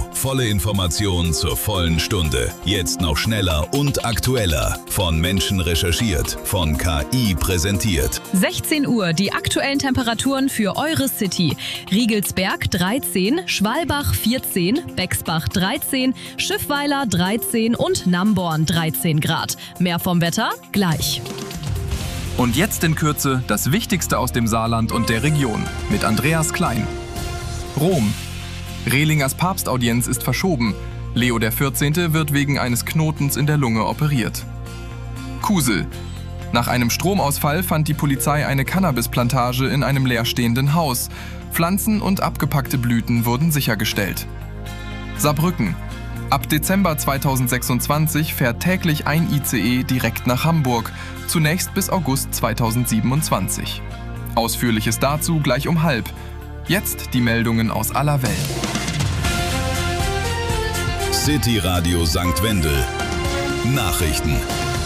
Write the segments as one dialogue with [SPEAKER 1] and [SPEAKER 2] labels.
[SPEAKER 1] Volle Informationen zur vollen Stunde. Jetzt noch schneller und aktueller. Von Menschen recherchiert, von KI präsentiert.
[SPEAKER 2] 16 Uhr, die aktuellen Temperaturen für eure City. Riegelsberg 13, Schwalbach 14, Bexbach 13, Schiffweiler 13 und Namborn 13 Grad. Mehr vom Wetter gleich.
[SPEAKER 3] Und jetzt in Kürze das Wichtigste aus dem Saarland und der Region mit Andreas Klein. Rom. Rehlingers Papstaudienz ist verschoben. Leo XIV. Wird wegen eines Knotens in der Lunge operiert. Kusel. Nach einem Stromausfall fand die Polizei eine Cannabisplantage in einem leerstehenden Haus. Pflanzen und abgepackte Blüten wurden sichergestellt. Saarbrücken. Ab Dezember 2026 fährt täglich ein ICE direkt nach Hamburg, zunächst bis August 2027. Ausführliches dazu gleich um 12:30. Jetzt die Meldungen aus aller Welt.
[SPEAKER 1] City Radio St. Wendel. Nachrichten.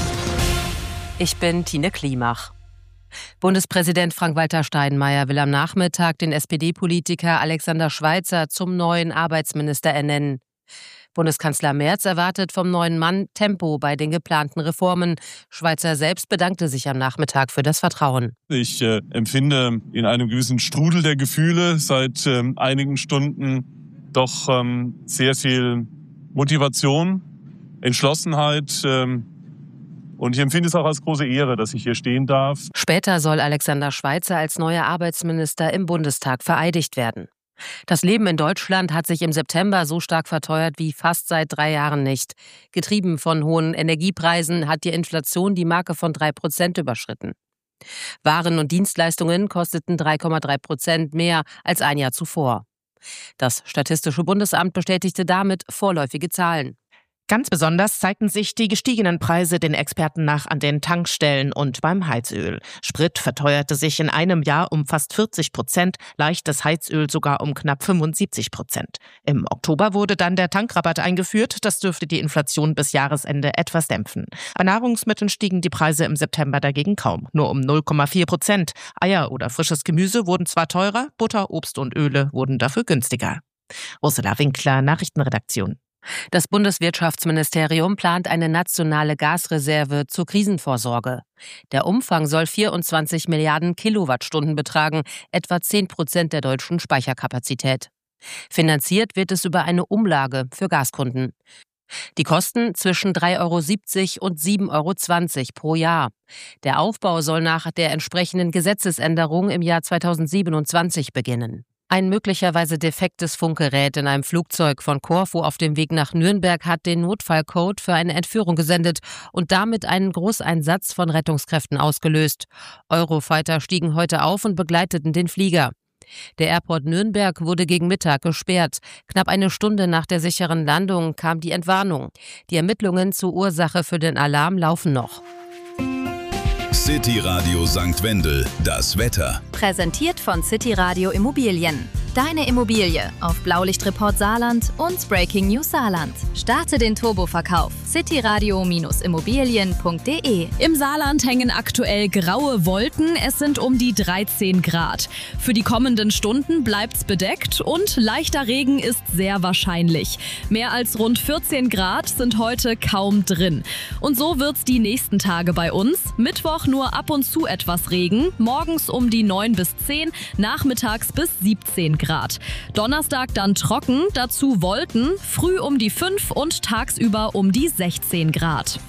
[SPEAKER 4] Ich bin Tine Klimach. Bundespräsident Frank-Walter Steinmeier will am Nachmittag den SPD-Politiker Alexander Schweitzer zum neuen Arbeitsminister ernennen. Bundeskanzler Merz erwartet vom neuen Mann Tempo bei den geplanten Reformen. Schweitzer selbst bedankte sich am Nachmittag für das Vertrauen.
[SPEAKER 5] Ich empfinde in einem gewissen Strudel der Gefühle seit einigen Stunden doch sehr viel Motivation, Entschlossenheit. Und ich empfinde es auch als große Ehre, dass ich hier stehen darf.
[SPEAKER 4] Später soll Alexander Schweitzer als neuer Arbeitsminister im Bundestag vereidigt werden. Das Leben in Deutschland hat sich im September so stark verteuert wie fast seit 3 Jahren nicht. Getrieben von hohen Energiepreisen hat die Inflation die Marke von 3% überschritten. Waren und Dienstleistungen kosteten 3,3% mehr als ein Jahr zuvor. Das Statistische Bundesamt bestätigte damit vorläufige Zahlen.
[SPEAKER 6] Ganz besonders zeigten sich die gestiegenen Preise den Experten nach an den Tankstellen und beim Heizöl. Sprit verteuerte sich in einem Jahr um fast 40%, leichtes Heizöl sogar um knapp 75%. Im Oktober wurde dann der Tankrabatt eingeführt, das dürfte die Inflation bis Jahresende etwas dämpfen. Bei Nahrungsmitteln stiegen die Preise im September dagegen kaum, nur um 0,4%. Eier oder frisches Gemüse wurden zwar teurer, Butter, Obst und Öle wurden dafür günstiger. Ursula Winkler, Nachrichtenredaktion.
[SPEAKER 4] Das Bundeswirtschaftsministerium plant eine nationale Gasreserve zur Krisenvorsorge. Der Umfang soll 24 Milliarden Kilowattstunden betragen, etwa 10% der deutschen Speicherkapazität. Finanziert wird es über eine Umlage für Gaskunden. Die Kosten zwischen 3,70 € und 7,20 € pro Jahr. Der Aufbau soll nach der entsprechenden Gesetzesänderung im Jahr 2027 beginnen. Ein möglicherweise defektes Funkgerät in einem Flugzeug von Korfu auf dem Weg nach Nürnberg hat den Notfallcode für eine Entführung gesendet und damit einen Großeinsatz von Rettungskräften ausgelöst. Eurofighter stiegen heute auf und begleiteten den Flieger. Der Airport Nürnberg wurde gegen Mittag gesperrt. Knapp eine Stunde nach der sicheren Landung kam die Entwarnung. Die Ermittlungen zur Ursache für den Alarm laufen noch.
[SPEAKER 1] City Radio St. Wendel. Das Wetter.
[SPEAKER 7] Präsentiert von City Radio Immobilien. Deine Immobilie auf Blaulichtreport Saarland und Breaking News Saarland. Starte den Turboverkauf. cityradio-immobilien.de.
[SPEAKER 2] Im Saarland hängen aktuell graue Wolken. Es sind um die 13 Grad. Für die kommenden Stunden bleibt's bedeckt und leichter Regen ist sehr wahrscheinlich. Mehr als rund 14 Grad sind heute kaum drin. Und so wird's die nächsten Tage bei uns. Mittwoch nur ab und zu etwas Regen. Morgens um die 9 bis 10, nachmittags bis 17 Grad. Donnerstag dann trocken, dazu Wolken, früh um die 5 und tagsüber um die 16 Grad.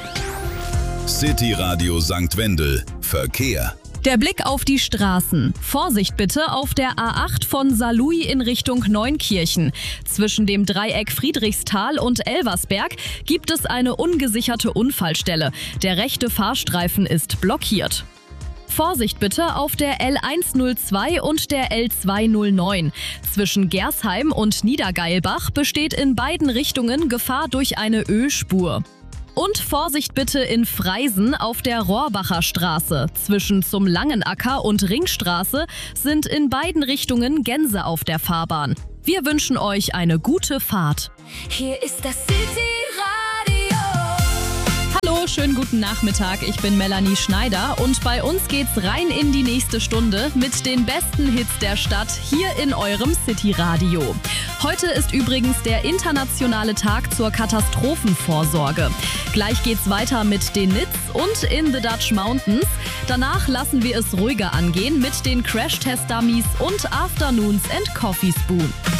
[SPEAKER 1] City Radio St. Wendel. Verkehr.
[SPEAKER 2] Der Blick auf die Straßen. Vorsicht bitte auf der A8 von Saarlouis in Richtung Neunkirchen. Zwischen dem Dreieck Friedrichsthal und Elversberg gibt es eine ungesicherte Unfallstelle. Der rechte Fahrstreifen ist blockiert. Vorsicht bitte auf der L102 und der L209. Zwischen Gersheim und Niedergeilbach besteht in beiden Richtungen Gefahr durch eine Ölspur. Und Vorsicht bitte in Freisen auf der Rohrbacher Straße. Zwischen zum Langenacker und Ringstraße sind in beiden Richtungen Gänse auf der Fahrbahn. Wir wünschen euch eine gute Fahrt.
[SPEAKER 8] Hier ist das City Radio.
[SPEAKER 2] Hallo, schönen guten Nachmittag. Ich bin Melanie Schneider und bei uns geht's rein in die nächste Stunde mit den besten Hits der Stadt hier in eurem City-Radio. Heute ist übrigens der internationale Tag zur Katastrophenvorsorge. Gleich geht's weiter mit den Nits und In the Dutch Mountains. Danach lassen wir es ruhiger angehen mit den Crash-Test-Dummies und Afternoons and Coffee Spoon.